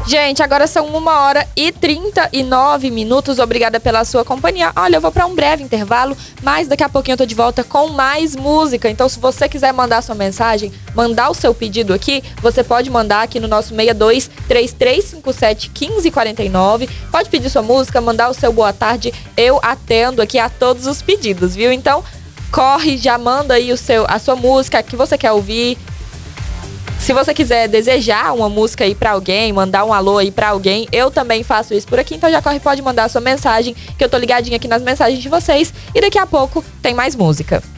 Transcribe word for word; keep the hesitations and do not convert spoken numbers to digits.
Gente, agora são uma hora e trinta e nove minutos. Obrigada pela sua companhia. Olha, eu vou para um breve intervalo, mas daqui a pouquinho eu tô de volta com mais música. Então, se você quiser mandar sua mensagem, mandar o seu pedido aqui, você pode mandar aqui no nosso seis dois, três três cinco sete, um cinco quatro nove. Pode pedir sua música, mandar o seu boa tarde. Eu atendo aqui a todos os pedidos, viu? Então, corre, já manda aí o seu, a sua música que você quer ouvir. Se você quiser desejar uma música aí pra alguém, mandar um alô aí pra alguém, eu também faço isso por aqui. Então já corre, pode mandar a sua mensagem, que eu tô ligadinha aqui nas mensagens de vocês. E daqui a pouco tem mais música.